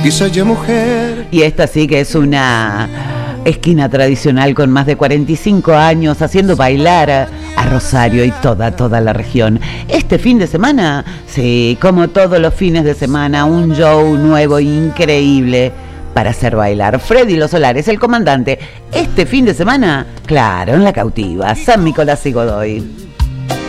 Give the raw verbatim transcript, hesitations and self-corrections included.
quizá ya mujer. Y esta sí que es una esquina tradicional con más de cuarenta y cinco años haciendo bailar a, a Rosario y toda, toda la región. Este fin de semana, sí, como todos los fines de semana, un show nuevo increíble para hacer bailar. Freddy Los Solares, el comandante, este fin de semana, claro, en La Cautiva, San Nicolás y Godoy.